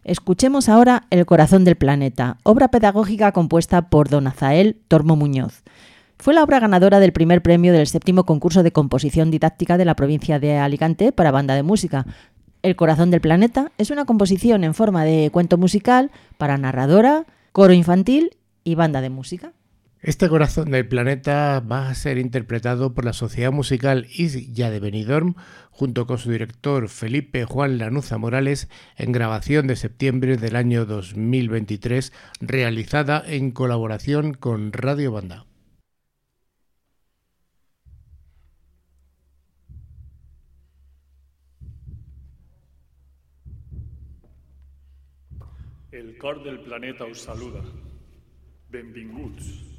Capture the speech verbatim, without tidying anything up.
Escuchemos ahora El corazón del planeta, obra pedagógica compuesta por don Azael Tormo Muñoz. Fue la obra ganadora del primer premio del séptimo concurso de composición didáctica de la provincia de Alicante para banda de música. El corazón del planeta es una composición en forma de cuento musical para narradora, coro infantil y banda de música. Este corazón del planeta va a ser interpretado por la Sociedad Musical Islla de Benidorm junto con su director Felipe Juan Lanuza Morales en grabación de septiembre del año dos mil veintitrés realizada en colaboración con Radio Banda. El cor del planeta us saluda. Benvinguts.